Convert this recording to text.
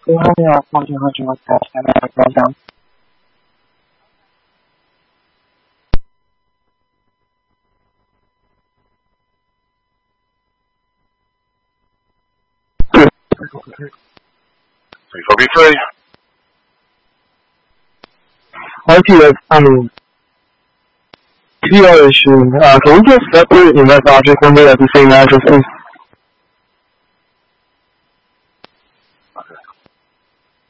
Yeah, watching what's happening. Before Okay, PR issue. Can we get separate invest object number at the same address, please?